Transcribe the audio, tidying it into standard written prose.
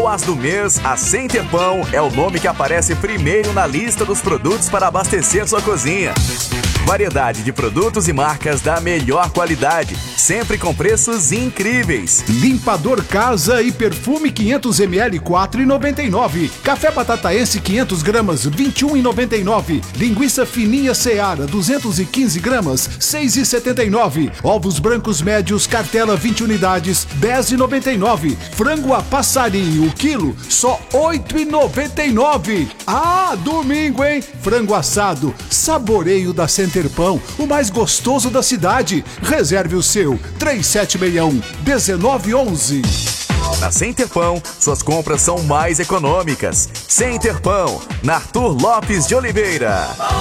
As do mês, a Center Pão é o nome que aparece primeiro na lista dos produtos para abastecer sua cozinha. Variedade de produtos e marcas da melhor qualidade, sempre com preços incríveis. Limpador Casa e Perfume 500 ml 4,99. Café Batataense 500 gramas 21,99. Linguiça fininha Seara 215 gramas 6,79. Ovos brancos médios Cartela 20 unidades 10,99. Frango a passarinho o quilo só 8,99. Ah, domingo, hein? Frango assado, saboreio da Center Pão, o mais gostoso da cidade. Reserve o seu 3761-1911. Na Center Pão, suas compras são mais econômicas. Center Pão, na Arthur Lopes de Oliveira.